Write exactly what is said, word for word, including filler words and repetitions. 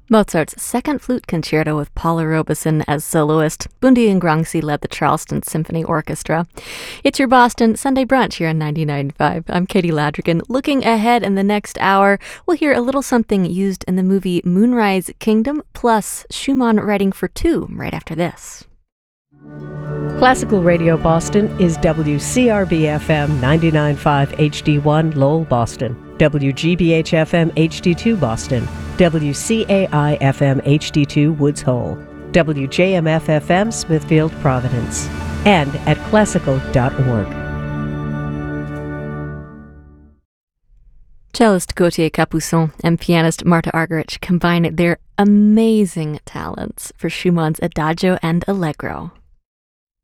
Mozart's Second Flute Concerto with Paula Robeson as soloist. Bundy and Grangsi led the Charleston Symphony Orchestra. It's your Boston Sunday Brunch here on ninety-nine point five. I'm Katie Ladrigan. Looking ahead in the next hour, we'll hear a little something used in the movie Moonrise Kingdom, plus Schumann writing for two right after this. Classical Radio Boston is W C R B F M ninety-nine point five H D one Lowell, Boston, W G B H F M H D two Boston, W C A I F M H D two Woods Hole, W J M F F M Smithfield, Providence, and at classical dot org. Cellist Gauthier Capuçon and pianist Marta Argerich combine their amazing talents for Schumann's Adagio and Allegro.